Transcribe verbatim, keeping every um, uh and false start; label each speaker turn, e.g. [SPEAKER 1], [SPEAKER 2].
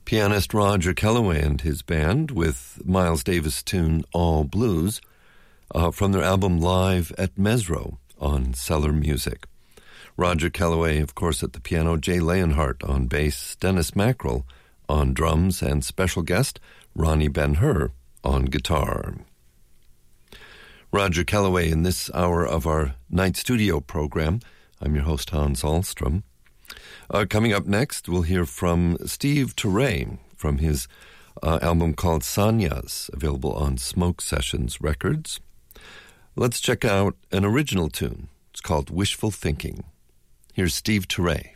[SPEAKER 1] Pianist Roger Kellaway and his band with Miles Davis' tune All Blues uh, from their album Live at Mesro on Cellar Music. Roger Kellaway, of course, at the piano, Jay Leonhardt on bass, Dennis Mackrell on drums, and special guest Ronnie Ben-Hur on guitar. Roger Kellaway in this hour of our night studio program. I'm your host, Hans Ahlstrom. Uh, coming up next, we'll hear from Steve Turre from his uh, album called Sanyas, available on Smoke Sessions Records. Let's check out an original tune. It's called Wishful Thinking. Here's Steve Turre.